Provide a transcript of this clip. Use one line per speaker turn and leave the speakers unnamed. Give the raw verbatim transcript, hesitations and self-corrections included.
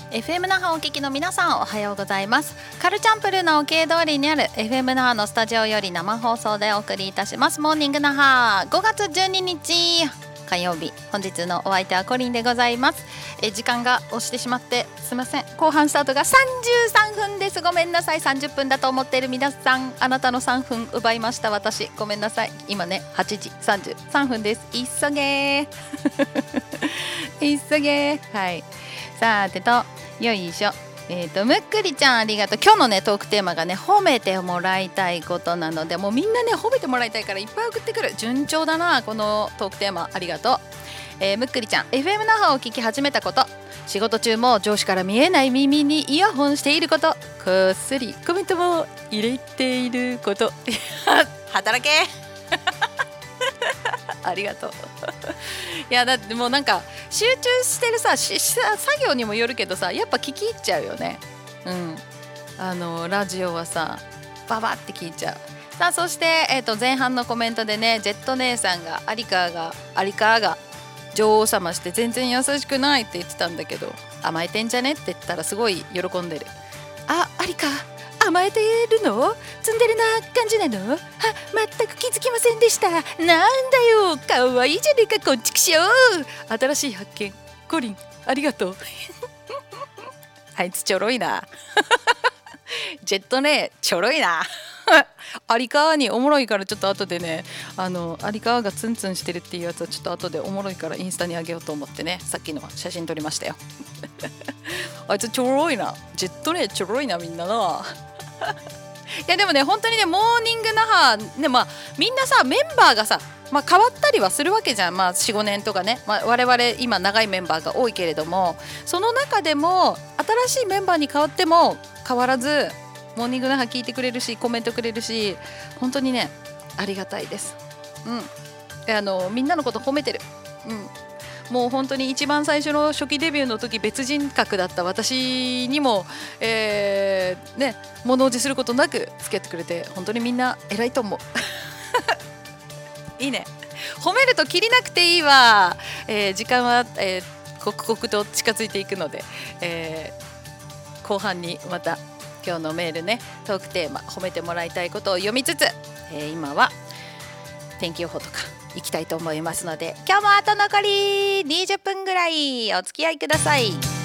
エフエム 那覇をお聞きの皆さん、おはようございます。カルチャンプルの経通りにある エフエム 那覇のスタジオより生放送でお送りいたします。モーニング那覇、ごがつじゅうににち火曜日、本日のお相手はコリンでございます。え時間が押してしまってすいません。後半スタートがさんじゅうさんふんです。ごめんなさい。さんじゅっぷんだと思っている皆さん、あなたのさんぷん奪いました。私ごめんなさい。今ねはちじさんじゅうさんふんです。急げ急げはい、さてとよいしょ。えーとむっくりちゃんありがとう。今日のねトークテーマがね褒めてもらいたいことなので、もうみんなね褒めてもらいたいからいっぱい送ってくる。順調だなこのトークテーマ、ありがとう。えー、むっくりちゃん エフエム 那覇を聞き始めたこと、仕事中も上司から見えない耳にイヤホンしていること、こっそりコメントも入れていること働けありがとういやだってもうなんか集中してるさし作業にもよるけどさ、やっぱ聞き入っちゃうよね。うんあのラジオはさババって聞いちゃう。さあそして、えー、と前半のコメントでね、ジェット姉さんがアリカーがアリカーが女王様して全然優しくないって言ってたんだけど、甘えてんじゃねって言ったらすごい喜んでる。あ、アリカ甘えてるの？ツンデレな感じなの？は、全く気づきませんでした。なんだよ、かわいいじゃねえかこっちくしょう。新しい発見、コリンありがとうあいつちょろいなジェットねちょろいなアリカーにおもろいから、ちょっと後でね、あのアリカーがツンツンしてるっていうやつはちょっと後でおもろいからインスタにあげようと思ってね、さっきの写真撮りましたよあいつちょろいな、ジェットねちょろいな、みんなないやでもね本当にね、モーニング那覇ね、まあみんなさメンバーがさ、まあ、変わったりはするわけじゃん。まあ よん,ご 年とかね、まあ、我々今長いメンバーが多いけれども、その中でも新しいメンバーに変わっても変わらずモーニング那覇聞いてくれるし、コメントくれるし、本当にねありがたいです。うんあのみんなのこと褒めてる。うんもう本当に一番最初の初期デビューの時別人格だった私にも、えー、ね物おじすることなく付き合ってくれて、本当にみんな偉いと思ういいね、褒めるときりなくていいわ。えー、時間は、えー、刻々と近づいていくので、えー、後半にまた今日のメールね、トークテーマ褒めてもらいたいことを読みつつ、えー、今は天気予報とか行きたいと思いますので、今日もあと残りにじゅっぷんぐらいお付き合いください。